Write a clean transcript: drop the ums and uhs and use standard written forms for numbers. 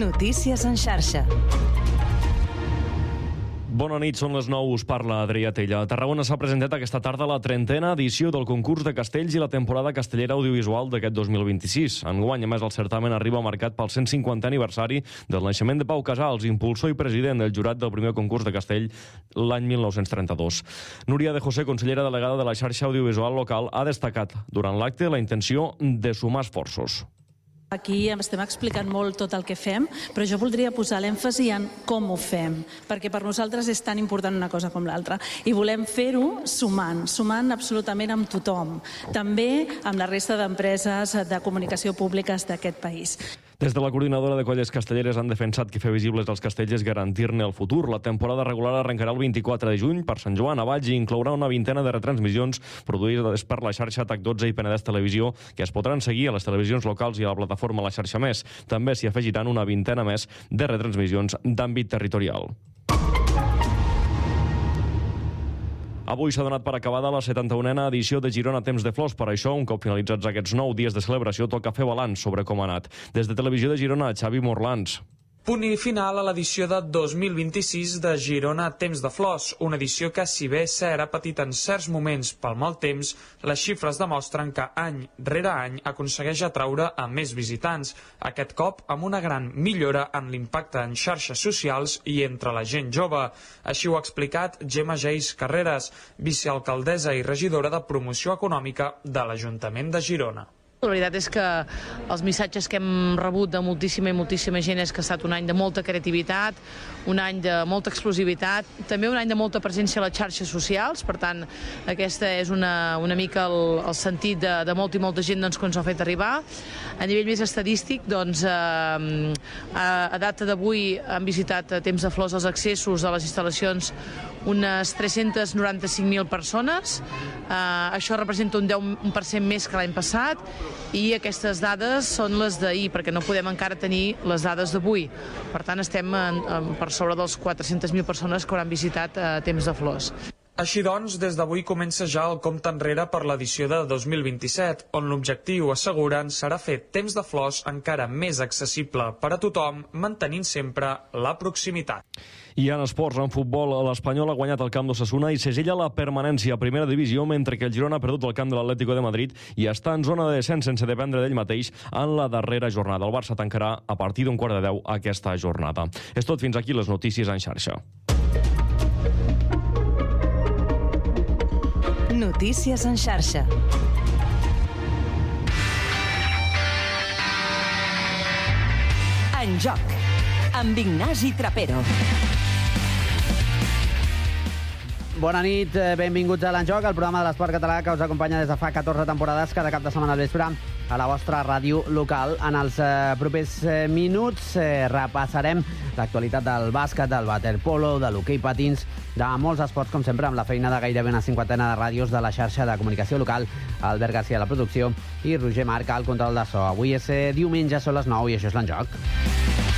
Notícies en xarxa. Bona nit, són les 9, us parla Adrià Tella. A Tarragona s'ha presentat aquesta tarda la 30a edició del concurs de castells i la temporada castellera audiovisual d'aquest 2026. Enguany, a més, el certamen arriba marcat pel 150è aniversari del naixement de Pau Casals, impulsor i president del jurat del primer concurs de castell l'any 1932. Núria de José, consellera delegada de la xarxa audiovisual local, ha destacat durant l'acte la intenció de sumar esforços. Aquí estem explicant molt tot el que fem, però jo voldria posar l'èmfasi en com ho fem, perquè per nosaltres és tan important una cosa com l'altra. I volem fer-ho sumant absolutament amb tothom, també amb la resta d'empreses de comunicació públiques d'aquest país. Des de la coordinadora de colles castelleres han defensat que fer visibles els castells és garantir-ne el futur. La temporada regular arrencarà el 24 de juny per Sant Joan a Valls i inclourà una vintena de retransmissions produïdes per la xarxa TAC12 i Penedès Televisió, que es podran seguir a les televisions locals i a la plataforma La Xarxa Més. També s'hi afegiran una vintena més de retransmissions d'àmbit territorial. Avui s'ha donat per acabada la 71a edició de Girona Temps de Flors. Per això, un cop finalitzats aquests 9 dies de celebració, toca fer balanç sobre com ha anat. Des de Televisió de Girona, Xavi Morlans. Punt i final a l'edició de 2026 de Girona Temps de Flors, una edició que, si bé cert, ha patit en certs moments pel mal temps, les xifres demostren que any rere any aconsegueix atraure a més visitants, aquest cop amb una gran millora en l'impacte en xarxes socials i entre la gent jove. Així ho ha explicat Gemma Geis Carreras, vicealcaldessa i regidora de Promoció Econòmica de l'Ajuntament de Girona. La veritat és que els missatges que hem rebut de moltíssima gent és que ha estat un any de molta creativitat, un any de molta explosivitat, també un any de molta presència a les xarxes socials, per tant, aquesta és una mica el sentit de molta i molta gent que ens ha fet arribar. A nivell més estadístic, doncs, a data d'avui han visitat a Temps de Flors els accessos a les instal·lacions unes 395.000 persones. Això representa un 10% més que l'any passat i aquestes dades són les d'ahir, perquè no podem encara tenir les dades d'avui. Per tant, estem per sobre dels 400.000 persones que hauran visitat Temps de Flors. Així doncs, des d'avui comença ja el compte enrere per l'edició de 2027, on l'objectiu, asseguren, serà fer Temps de Flors encara més accessible per a tothom, mantenint sempre la proximitat. I en esports, en futbol, l'Espanyol ha guanyat el camp d'Osasuna i segella la permanència a primera divisió, mentre que el Girona ha perdut el camp de l'Atlético de Madrid i està en zona de descens sense dependre d'ell mateix en la darrera jornada. El Barça tancarà a partir d'un 9:15 aquesta jornada. És tot, fins aquí les notícies en xarxa. Notícies en xarxa. En joc, amb Ignasi Trapero. Bona nit, benvinguts a l'Enjoc, el programa de l'esport català que us acompanya des de fa 14 temporades cada cap de setmana al vespre a la vostra ràdio local. En els propers minuts repassarem l'actualitat del bàsquet, del waterpolo, de l'hoquei patins, de molts esports, com sempre, amb la feina de gairebé una cinquantena de ràdios de la xarxa de comunicació local, Albert García a la producció i Roger Marc al control de so. Avui és diumenge, són les 9 i això és l'Enjoc.